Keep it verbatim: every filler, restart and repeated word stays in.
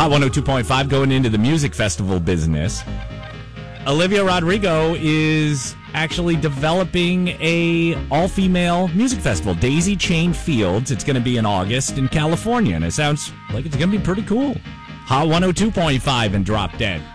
Hot one oh two point five going into the music festival business. Olivia Rodrigo is actually developing a all-female music festival, Daisy Chain Fields. It's going to be in August in California, and it sounds like it's going to be pretty cool. Hot one oh two point five and Drop Dead.